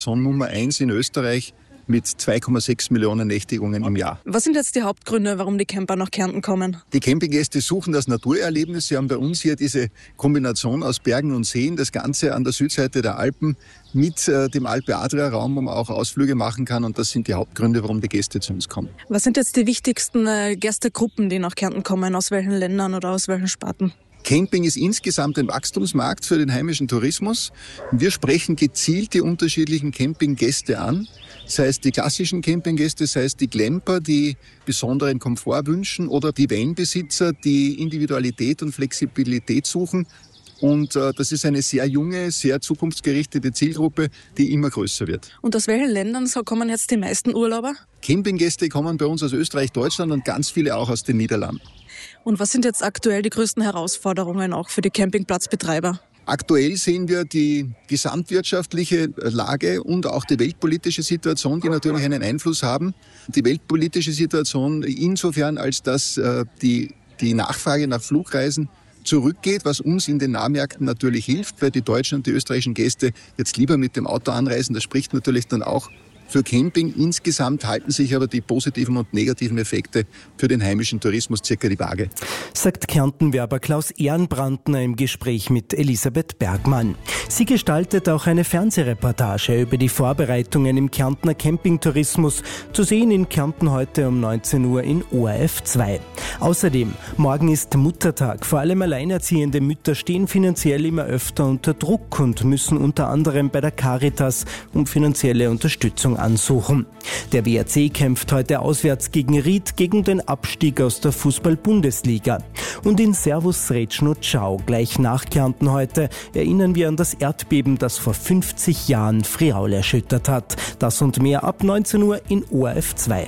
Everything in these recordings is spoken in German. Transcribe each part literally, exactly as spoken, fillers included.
Son Nummer eins in Österreich mit zwei Komma sechs Millionen Nächtigungen im Jahr. Was sind jetzt die Hauptgründe, warum die Camper nach Kärnten kommen? Die Campinggäste suchen das Naturerlebnis. Sie haben bei uns hier diese Kombination aus Bergen und Seen, das Ganze an der Südseite der Alpen mit äh, dem Alpe-Adria-Raum, wo man auch Ausflüge machen kann. Und das sind die Hauptgründe, warum die Gäste zu uns kommen. Was sind jetzt die wichtigsten äh, Gästegruppen, die nach Kärnten kommen? Aus welchen Ländern oder aus welchen Sparten? Camping ist insgesamt ein Wachstumsmarkt für den heimischen Tourismus. Wir sprechen gezielt die unterschiedlichen Campinggäste an, sei es die klassischen Campinggäste, sei es die Glamper, die besonderen Komfort wünschen, oder die Vanbesitzer, die Individualität und Flexibilität suchen. Und äh, das ist eine sehr junge, sehr zukunftsgerichtete Zielgruppe, die immer größer wird. Und aus welchen Ländern kommen jetzt die meisten Urlauber? Campinggäste kommen bei uns aus Österreich, Deutschland und ganz viele auch aus den Niederlanden. Und was sind jetzt aktuell die größten Herausforderungen auch für die Campingplatzbetreiber? Aktuell sehen wir die gesamtwirtschaftliche Lage und auch die weltpolitische Situation, die natürlich einen Einfluss haben. Die weltpolitische Situation insofern, als dass äh, die, die Nachfrage nach Flugreisen zurückgeht, was uns in den Nahmärkten natürlich hilft, weil die deutschen und die österreichischen Gäste jetzt lieber mit dem Auto anreisen. Das spricht natürlich dann auch für Camping. Insgesamt halten sich aber die positiven und negativen Effekte für den heimischen Tourismus circa die Waage. Sagt Kärnten-Werber Klaus Ehrenbrandner im Gespräch mit Elisabeth Bergmann. Sie gestaltet auch eine Fernsehreportage über die Vorbereitungen im Kärntner Campingtourismus, zu sehen in Kärnten heute um neunzehn Uhr in O R F zwei. Außerdem, morgen ist Muttertag. Vor allem alleinerziehende Mütter stehen finanziell immer öfter unter Druck und müssen unter anderem bei der Caritas um finanzielle Unterstützung ansuchen. Der W R C kämpft heute auswärts gegen Ried gegen den Abstieg aus der Fußball-Bundesliga. Und in Servus Retschno Ciao, gleich nach Kärnten heute, erinnern wir an das Erdbeben, das vor fünfzig Jahren Friaul erschüttert hat. Das und mehr ab neunzehn Uhr in O R F zwei.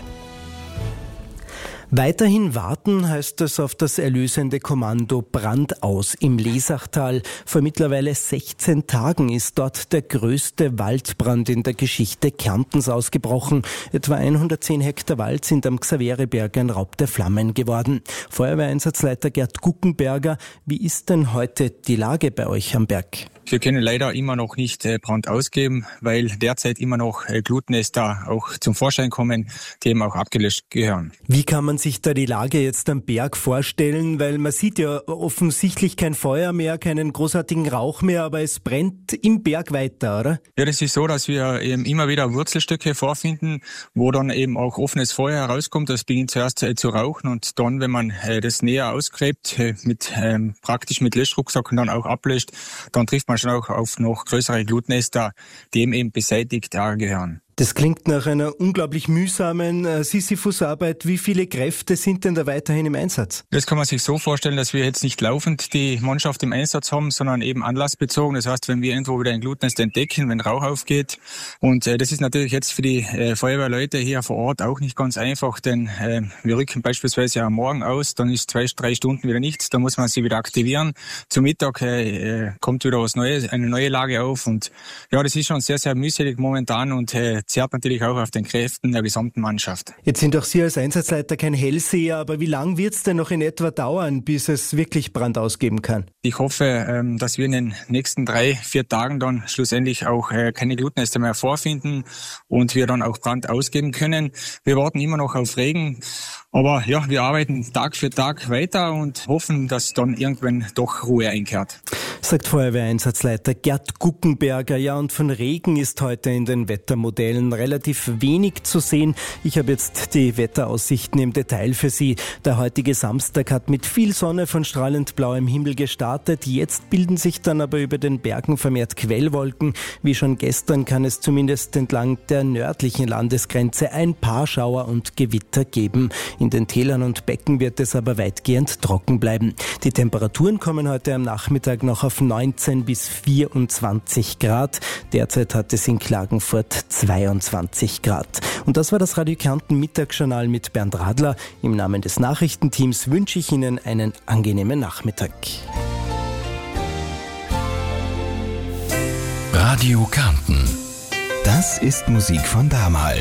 Weiterhin warten heißt es auf das erlösende Kommando Brand aus im Lesachtal. Vor mittlerweile sechzehn Tagen ist dort der größte Waldbrand in der Geschichte Kärntens ausgebrochen. Etwa hundertzehn Hektar Wald sind am Xaveriberg ein Raub der Flammen geworden. Feuerwehreinsatzleiter Gerd Guckenberger, wie ist denn heute die Lage bei euch am Berg? Wir können leider immer noch nicht äh, Brand ausgeben, weil derzeit immer noch äh, Glutnester auch zum Vorschein kommen, die eben auch abgelöscht gehören. Wie kann man sich da die Lage jetzt am Berg vorstellen? Weil man sieht ja offensichtlich kein Feuer mehr, keinen großartigen Rauch mehr, aber es brennt im Berg weiter, oder? Ja, das ist so, dass wir eben immer wieder Wurzelstücke vorfinden, wo dann eben auch offenes Feuer herauskommt. Das beginnt zuerst äh, zu rauchen und dann, wenn man äh, das näher ausgräbt, äh, mit ähm, praktisch mit Löschrucksack und dann auch ablöscht, dann trifft man schon auch auf noch größere Glutnester, die eben, eben beseitigt gehören. Das klingt nach einer unglaublich mühsamen äh, Sisyphus-Arbeit. Wie viele Kräfte sind denn da weiterhin im Einsatz? Das kann man sich so vorstellen, dass wir jetzt nicht laufend die Mannschaft im Einsatz haben, sondern eben anlassbezogen. Das heißt, wenn wir irgendwo wieder ein Glutnest entdecken, wenn Rauch aufgeht. Und äh, das ist natürlich jetzt für die äh, Feuerwehrleute hier vor Ort auch nicht ganz einfach, denn äh, wir rücken beispielsweise am Morgen aus, dann ist zwei, drei Stunden wieder nichts, dann muss man sie wieder aktivieren. Zum Mittag äh, kommt wieder was Neues, eine neue Lage auf und ja, das ist schon sehr, sehr mühselig momentan und äh, zerrt natürlich auch auf den Kräften der gesamten Mannschaft. Jetzt sind auch Sie als Einsatzleiter kein Hellseher, aber wie lang wird es denn noch in etwa dauern, bis es wirklich Brand ausgeben kann? Ich hoffe, dass wir in den nächsten drei, vier Tagen dann schlussendlich auch keine Glutnester mehr vorfinden und wir dann auch Brand ausgeben können. Wir warten immer noch auf Regen, aber ja, wir arbeiten Tag für Tag weiter und hoffen, dass dann irgendwann doch Ruhe einkehrt. Sagt Feuerwehreinsatzleiter Gerd Guckenberger. Ja, und von Regen ist heute in den Wettermodellen relativ wenig zu sehen. Ich habe jetzt die Wetteraussichten im Detail für Sie. Der heutige Samstag hat mit viel Sonne von strahlend blauem Himmel gestartet. Jetzt bilden sich dann aber über den Bergen vermehrt Quellwolken. Wie schon gestern kann es zumindest entlang der nördlichen Landesgrenze ein paar Schauer und Gewitter geben. In den Tälern und Becken wird es aber weitgehend trocken bleiben. Die Temperaturen kommen heute am Nachmittag noch auf neunzehn bis vierundzwanzig Grad. Derzeit hat es in Klagenfurt zweiundzwanzig Grad. Und das war das Radio Kärnten Mittagsjournal mit Bernd Radler. Im Namen des Nachrichtenteams wünsche ich Ihnen einen angenehmen Nachmittag. Radio Kärnten. Das ist Musik von damals.